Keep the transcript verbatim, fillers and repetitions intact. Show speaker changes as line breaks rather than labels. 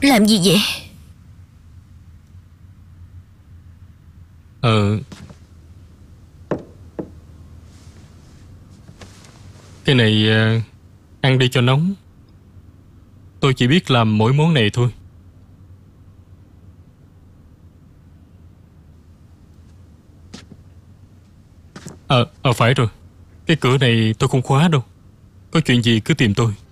Làm gì vậy?
Ờ Cái này ờ, ăn đi cho nóng. Tôi chỉ biết làm mỗi món này thôi. Ờ, ờ phải rồi. Cái cửa này tôi không khóa đâu. Có chuyện gì cứ tìm tôi.